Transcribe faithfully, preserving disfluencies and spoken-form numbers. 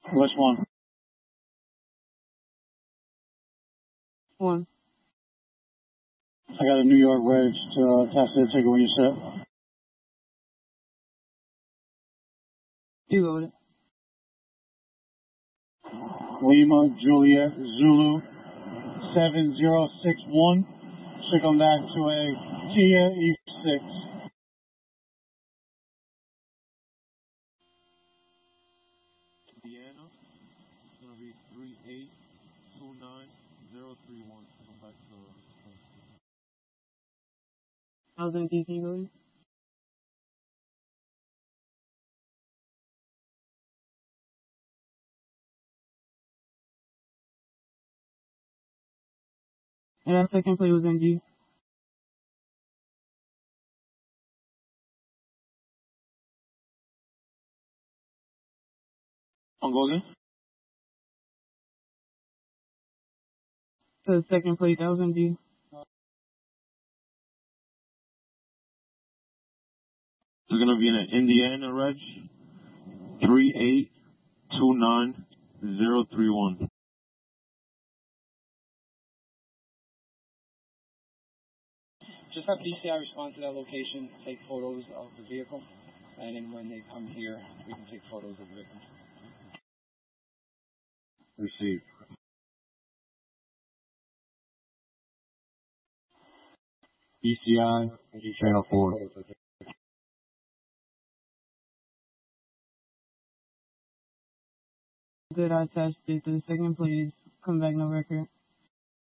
Which one? One. I got a New York reg to uh, attach to the ticket when you set. You go with it. Lima, Juliet, Zulu, seven zero six one. Should come back to a Kia E six. Indiana, it's going to be three eight two nine zero three one. Come back to uh, I was in D C, go ahead. And that second play was M G. On go again? The second play, that was M G. It's going to be in an Indiana reg, three eight two nine zero three one. Just have B C I respond to that location, take photos of the vehicle, and then when they come here, we can take photos of the victim. Received. B C I, channel four. Good, I attached it to the second play. Come back, no record.